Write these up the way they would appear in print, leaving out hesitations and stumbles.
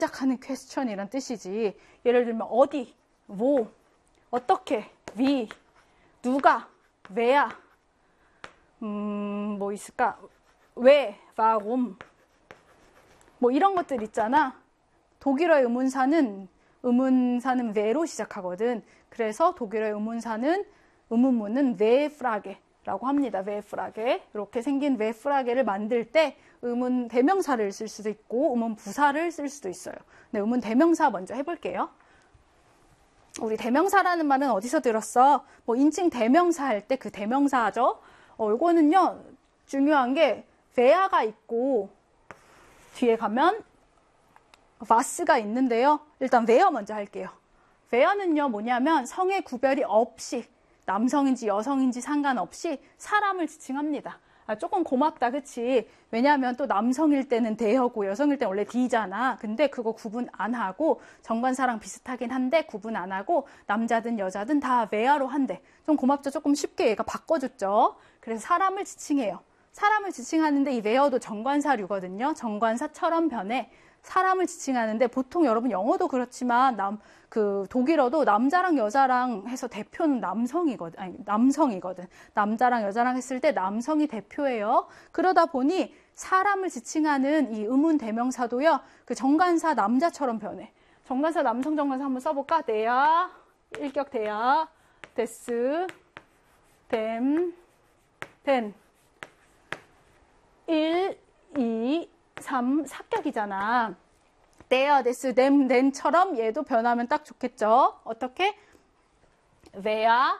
시작하는 question이란 뜻이지. 예를 들면 어디, 뭐, 어떻게, 위, 누가, 왜야, 뭐 있을까? 왜, warum, 뭐 이런 것들 있잖아. 독일어의 의문사는 왜로 시작하거든. 그래서 독일어의 의문문은 왜프라게라고 합니다. 왜프라게. 이렇게 생긴 왜프라게를 만들 때 의문 대명사를 쓸 수도 있고 의문 부사를 쓸 수도 있어요. 네, 의문 대명사 먼저 해볼게요. 우리 대명사라는 말은 어디서 들었어? 뭐 인칭 대명사 할 때 그 대명사죠. 이거는요 중요한 게 왜야가 있고 뒤에 가면 was가 있는데요. 일단 where 먼저 할게요. where는요 뭐냐면 성의 구별이 없이 남성인지 여성인지 상관없이 사람을 지칭합니다. 조금 고맙다, 그치? 왜냐하면 또 남성일 때는 대여고 여성일 때는 원래 D잖아. 근데 그거 구분 안 하고 정관사랑 비슷하긴 한데 구분 안 하고 남자든 여자든 다 where로 한대. 좀 고맙죠? 조금 쉽게 얘가 바꿔줬죠. 그래서 사람을 지칭해요. 사람을 지칭하는데 이 where도 정관사류거든요. 정관사처럼 변해. 사람을 지칭하는데 보통 여러분 영어도 그렇지만 독일어도 남자랑 여자랑 해서 대표는 남성이거든. 남자랑 여자랑 했을 때 남성이 대표예요. 그러다 보니 사람을 지칭하는 이 의문 대명사도요. 그 정관사 남자처럼 변해. 정관사 남성 정관사 한번 써볼까? 데야, 일격 데야, 데스, 댐, 덴. 1, 2, 3, 사격이잖아. 데어, 데스, 댐, 덴처럼 얘도 변하면 딱 좋겠죠. 어떻게? 왜야,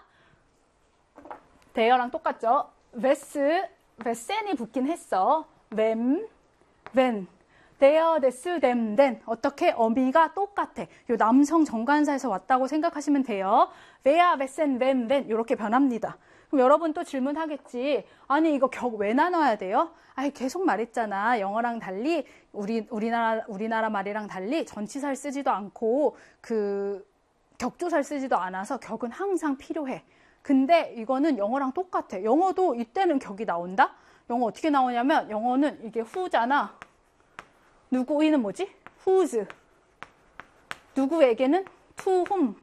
데어랑 똑같죠. 웨센이 붙긴 했어. 웸, 웬. 데어, 데스, 댐, 덴. 어떻게? 어미가 똑같아. 요 남성 정관사에서 왔다고 생각하시면 돼요. 왜야, 웨센, 웸, 웬. 이렇게 변합니다. 그럼 여러분 또 질문하겠지. 아니 이거 격 왜 나눠야 돼요? 아니 계속 말했잖아. 영어랑 달리 우리나라 말이랑 달리 전치사를 쓰지도 않고 그 격조사를 쓰지도 않아서 격은 항상 필요해. 근데 이거는 영어랑 똑같아. 영어도 이때는 격이 나온다. 영어 어떻게 나오냐면 영어는 이게 who잖아. 누구이는 뭐지? whose. 누구에게는 to whom.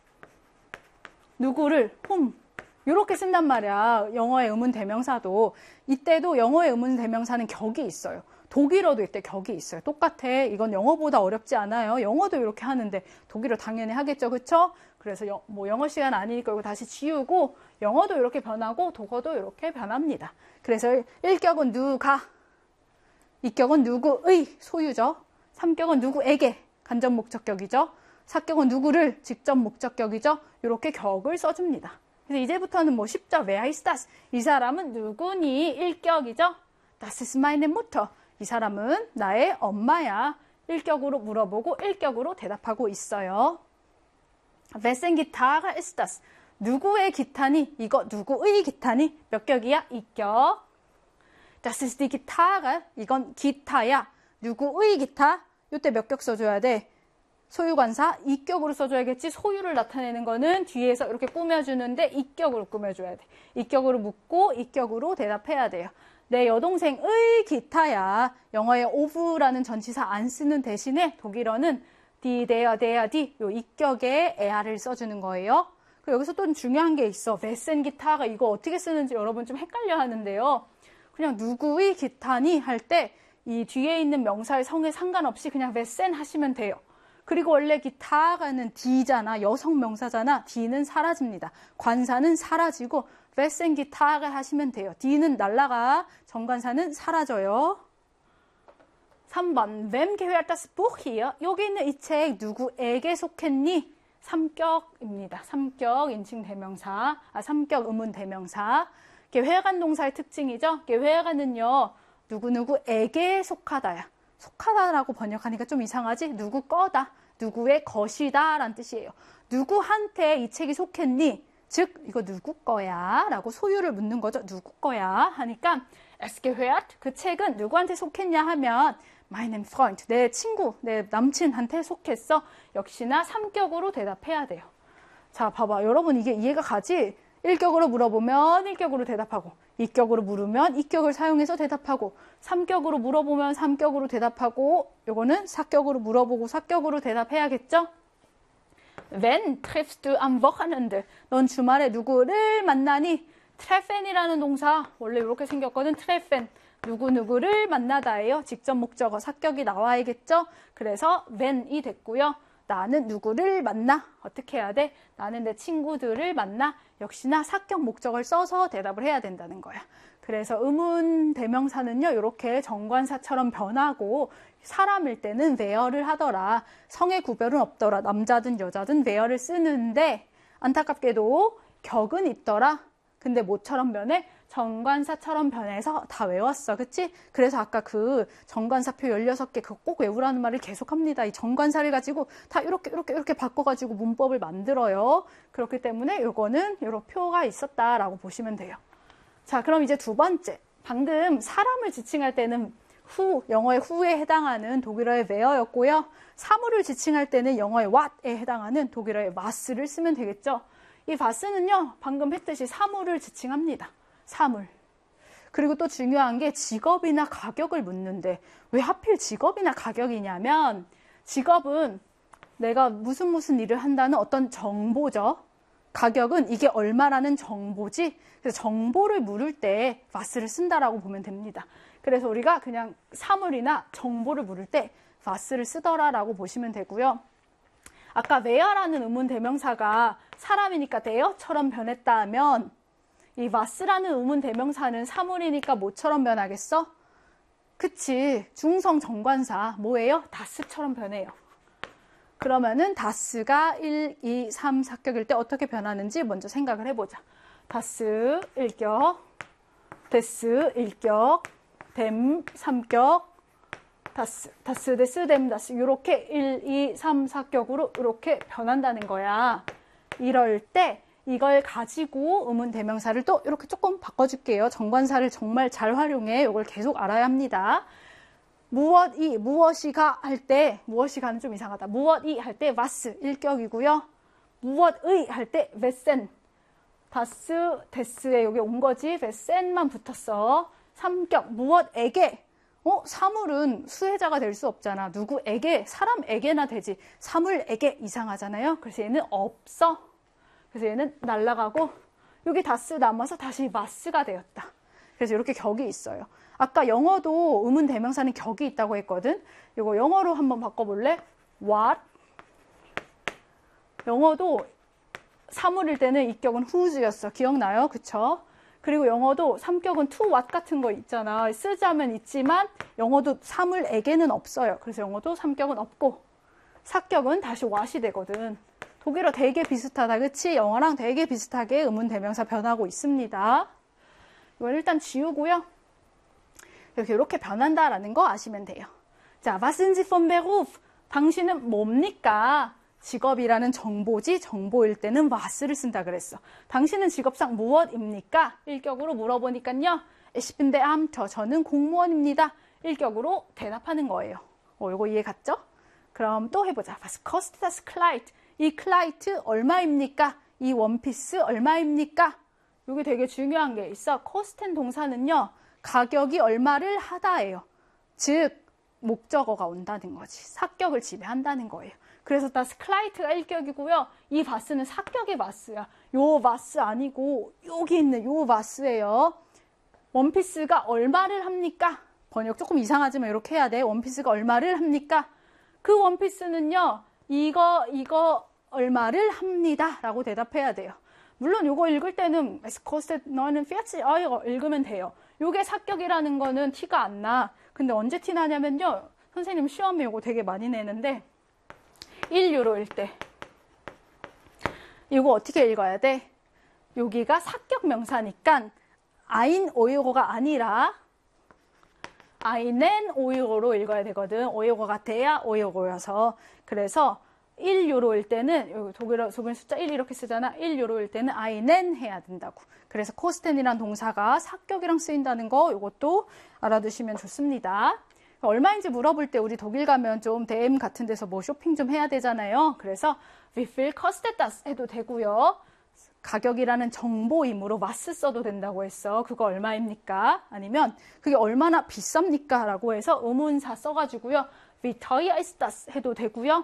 누구를 whom. 이렇게 쓴단 말이야. 영어의 의문 대명사도. 이때도 영어의 의문 대명사는 격이 있어요. 독일어도 이때 격이 있어요. 똑같아. 이건 영어보다 어렵지 않아요. 영어도 이렇게 하는데 독일어 당연히 하겠죠. 그쵸? 그래서 영어 시간 아니니까 이거 다시 지우고 영어도 이렇게 변하고 독어도 이렇게 변합니다. 그래서 1격은 누가, 2격은 누구의 소유죠. 3격은 누구에게 간접 목적격이죠. 4격은 누구를 직접 목적격이죠. 이렇게 격을 써줍니다. 그래서 이제부터는 뭐 쉽죠. Wer ist das? 이 사람은 누구니? 1격이죠. Das ist meine Mutter. 이 사람은 나의 엄마야. 1격으로 물어보고 1격으로 대답하고 있어요. Wessen Gitarre ist das? 누구의 기타니? 이거 누구의 기타니? 몇 격이야? 2격. Das ist die Gitarre. 이건 기타야. 누구의 기타? 이때 몇 격 써줘야 돼? 소유관사 2격으로 써줘야겠지. 소유를 나타내는 거는 뒤에서 이렇게 꾸며주는데 2격으로 꾸며줘야 돼. 2격으로 묻고 2격으로 대답해야 돼요. 내 여동생의 기타야. 영어에 of라는 전치사 안 쓰는 대신에 독일어는 die, der, die 요 2격에 에아를 써주는 거예요. 그리고 여기서 또 중요한 게 있어. wessen 기타가 이거 어떻게 쓰는지 여러분 좀 헷갈려 하는데요. 그냥 누구의 기타니 할 때 이 뒤에 있는 명사의 성에 상관없이 그냥 wessen 하시면 돼요. 그리고 원래 기타가는 D잖아. 여성 명사잖아. D는 사라집니다. 관사는 사라지고 wessen 기타가 하시면 돼요. D는 날라가. 정관사는 사라져요. 3번 Wem gehört das Buch hier? 여기 있는 이 책 누구에게 속했니? 3격입니다. 3격 인칭 대명사. 3격 의문 대명사. 회관 동사의 특징이죠. 회관은요. 누구누구에게 속하다야. 속하다라고 번역하니까 좀 이상하지? 누구 거다, 누구의 것이다 라는 뜻이에요. 누구한테 이 책이 속했니? 즉 이거 누구 거야? 라고 소유를 묻는 거죠. 누구 거야? 하니까 es gehört, 그 책은 누구한테 속했냐 하면 meinem Freund, 내 친구, 내 남친한테 속했어. 역시나 3격으로 대답해야 돼요. 자, 봐봐. 여러분 이게 이해가 가지? 1격으로 물어보면 1격으로 대답하고 2격으로 물으면 2격을 사용해서 대답하고 3격으로 물어보면 3격으로 대답하고 요거는 4격으로 물어보고 4격으로 대답해야겠죠? Wenn triffst du am Wochenende? 넌 주말에 누구를 만나니? treffen이라는 동사 원래 이렇게 생겼거든. treffen. 누구누구를 만나다예요. 직접 목적어 사격이 나와야겠죠? 그래서 when이 됐고요. 나는 누구를 만나? 어떻게 해야 돼? 나는 내 친구들을 만나? 역시나 사격 목적을 써서 대답을 해야 된다는 거야. 그래서 의문 대명사는요. 이렇게 정관사처럼 변하고 사람일 때는 where를 하더라. 성의 구별은 없더라. 남자든 여자든 where를 쓰는데 안타깝게도 격은 있더라. 근데 뭐처럼 변해? 정관사처럼 변해서 다 외웠어. 그치? 그래서 아까 그 정관사표 16개 그거 꼭 외우라는 말을 계속합니다. 이 정관사를 가지고 다 이렇게 바꿔가지고 문법을 만들어요. 그렇기 때문에 요거는 요런 표가 있었다라고 보시면 돼요. 자, 그럼 이제 두 번째. 방금 사람을 지칭할 때는 who, 영어의 who에 해당하는 독일어의 where였고요. 사물을 지칭할 때는 영어의 what에 해당하는 독일어의 was를 쓰면 되겠죠. 이 was는요, 방금 했듯이 사물을 지칭합니다. 사물. 그리고 또 중요한 게 직업이나 가격을 묻는데 왜 하필 직업이나 가격이냐면 직업은 내가 무슨 일을 한다는 어떤 정보죠. 가격은 이게 얼마라는 정보지. 그래서 정보를 물을 때 was를 쓴다라고 보면 됩니다. 그래서 우리가 그냥 사물이나 정보를 물을 때 was를 쓰더라라고 보시면 되고요. 아까 where라는 의문 대명사가 사람이니까 there처럼 변했다 하면 이 was라는 의문 대명사는 사물이니까 뭐처럼 변하겠어? 그치, 중성 정관사 뭐예요? das처럼 변해요. 그러면은 das가 1, 2, 3, 4격일 때 어떻게 변하는지 먼저 생각을 해보자. das 1격, des 1격, dem 3격, das, des, dem, das 이렇게 1, 2, 3, 4격으로 이렇게 변한다는 거야. 이럴 때 이걸 가지고 의문 대명사를 또 이렇게 조금 바꿔줄게요. 정관사를 정말 잘 활용해. 이걸 계속 알아야 합니다. 무엇이가 할 때, 무엇이가는 좀 이상하다. 무엇이 할 때 was 1격이고요. 무엇의 할 때 wessen. das, des에 여기 온 거지. wessen만 붙었어. 3격, 무엇에게. 사물은 수혜자가 될 수 없잖아. 누구에게, 사람에게나 되지. 사물에게 이상하잖아요. 그래서 얘는 없어. 그래서 얘는 날아가고 여기 das 남아서 다시 was가 되었다. 그래서 이렇게 격이 있어요. 아까 영어도 의문 대명사는 격이 있다고 했거든. 이거 영어로 한번 바꿔볼래? what. 영어도 사물일 때는 이격은 whose였어. 기억나요? 그쵸? 그리고 영어도 3격은 to, what 같은 거 있잖아. 쓰자면 있지만 영어도 사물에게는 없어요. 그래서 영어도 3격은 없고 4격은 다시 what이 되거든. 독일어 되게 비슷하다. 그치? 영어랑 되게 비슷하게 의문 대명사 변하고 있습니다. 이걸 일단 지우고요. 이렇게 변한다라는 거 아시면 돼요. 자, was sind Sie von Beruf? 당신은 뭡니까? 직업이라는 정보지, 정보일 때는 was를 쓴다 그랬어. 당신은 직업상 무엇입니까? 1격으로 물어보니까요. Ich bin Beamter. 저는 공무원입니다. 1격으로 대답하는 거예요. 이거 이해 갔죠? 그럼 또 해보자. Was kostet das Kleid? 이 클라이트 얼마입니까? 이 원피스 얼마입니까? 이게 되게 중요한 게 있어. 코스텐 동사는요. 가격이 얼마를 하다예요. 즉 목적어가 온다는 거지. 사격을 지배한다는 거예요. 그래서 das 클라이트가 1격이고요. 이 was는 사격의 was야. 요 was 아니고 여기 있는 요 was예요. 원피스가 얼마를 합니까? 번역 조금 이상하지만 이렇게 해야 돼. 원피스가 얼마를 합니까? 그 원피스는요. 이거 얼마를 합니다. 라고 대답해야 돼요. 물론 이거 읽을 때는 es kostet 49 Euro 읽으면 돼요. 이게 사격이라는 거는 티가 안 나. 근데 언제 티 나냐면요. 선생님 시험에 이거 되게 많이 내는데 1유로일 때 이거 어떻게 읽어야 돼? 여기가 사격 명사니까 ein Euro가 아니라 einen Euro로 읽어야 되거든. Euro가 돼야 Euro여서. 그래서 1유로일 때는 여기 독일 숫자 1 이렇게 쓰잖아. 1유로일 때는 einen 해야 된다고. 그래서 코스텐이란 동사가 사격이랑 쓰인다는 거 이것도 알아두시면 좋습니다. 얼마인지 물어볼 때 우리 독일 가면 좀 DM 같은 데서 뭐 쇼핑 좀 해야 되잖아요. 그래서 wie viel kostet das 해도 되고요. 가격이라는 정보이므로 was 써도 된다고 했어. 그거 얼마입니까? 아니면 그게 얼마나 비쌉니까? 라고 해서 의문사 써가지고요. Wie teuer ist das? 해도 되고요.